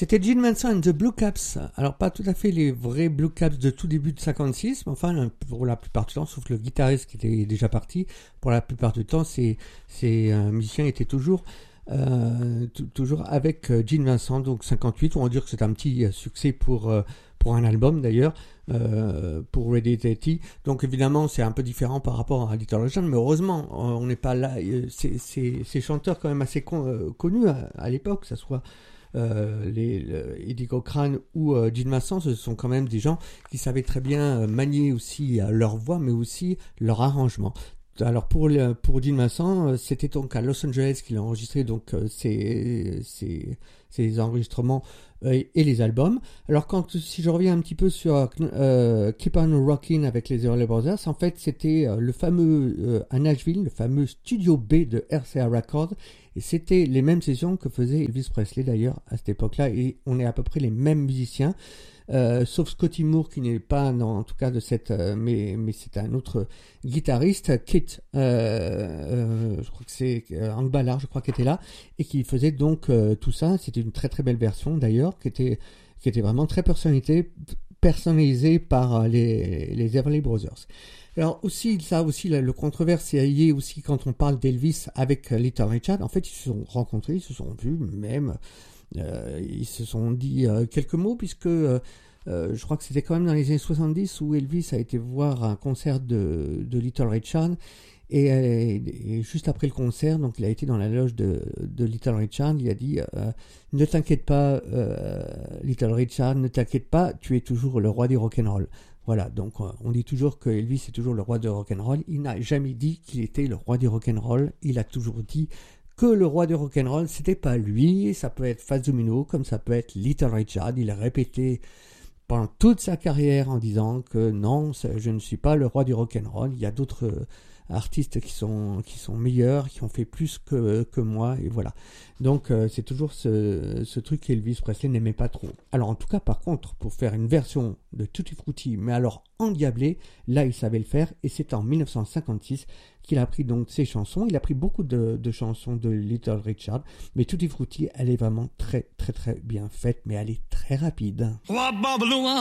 C'était Gene Vincent and the Blue Caps. Alors pas tout à fait les vrais Blue Caps de tout début de 56, mais enfin pour la plupart du temps, sauf le guitariste qui était déjà parti, pour la plupart du temps, ces musiciens étaient toujours avec Gene Vincent, donc 58. On va dire que c'est un petit succès pour un album d'ailleurs, pour Ready Teddy. Donc évidemment c'est un peu différent par rapport à Little Richard, mais heureusement on n'est pas là. Ces chanteurs quand même assez connus à l'époque, que ce soit Eddie Cochran ou Gene Vincent, ce sont quand même des gens qui savaient très bien manier aussi leur voix, mais aussi leur arrangement. Alors pour Gene Vincent, c'était donc à Los Angeles qu'il a enregistré donc ses enregistrements et les albums. Alors si je reviens un petit peu sur Keep on Rockin' avec les Everly Brothers, en fait c'était le fameux à Nashville, le fameux Studio B de RCA Records, et c'était les mêmes sessions que faisait Elvis Presley d'ailleurs à cette époque-là, et on est à peu près les mêmes musiciens. Sauf Scotty Moore qui n'est pas en tout cas de cette mais c'est un autre guitariste, Kit je crois que c'est Hank Ballard, je crois, qui était là et qui faisait donc tout ça. C'était une très très belle version d'ailleurs qui était vraiment très personnalisée par les Everly Brothers. Alors aussi, ça aussi, le controverse est lié aussi quand on parle d'Elvis avec Little Richard. En fait, ils se sont rencontrés, ils se sont vus même. Ils se sont dit quelques mots puisque je crois que c'était quand même dans les années 70 où Elvis a été voir un concert de Little Richard et juste après le concert, donc il a été dans la loge de Little Richard, il a dit ne t'inquiète pas Little Richard, ne t'inquiète pas, tu es toujours le roi du rock'n'roll. Voilà, donc on dit toujours que Elvis est toujours le roi du rock'n'roll. Il n'a jamais dit qu'il était le roi du rock'n'roll, il a toujours dit que le roi du rock'n'roll, c'était pas lui, ça peut être Fats Domino, comme ça peut être Little Richard. Il a répété pendant toute sa carrière en disant que non, je ne suis pas le roi du rock'n'roll, il y a d'autres artistes qui sont meilleurs, qui ont fait plus que moi, et voilà. Donc c'est toujours ce truc qu'Elvis Presley n'aimait pas trop. Alors en tout cas, par contre, pour faire une version de Tutti Frutti, mais alors endiablée, là il savait le faire, et c'est en 1956 qu'il a pris donc ses chansons. Il a pris beaucoup de chansons de Little Richard, mais Tutti Frutti, elle est vraiment très très très bien faite, mais elle est très rapide.